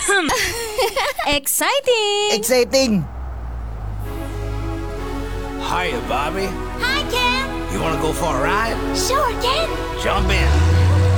Exciting! Exciting! Hiya, Bobby. Hi, Ken. You want to go for a ride? Sure, Ken. Jump in.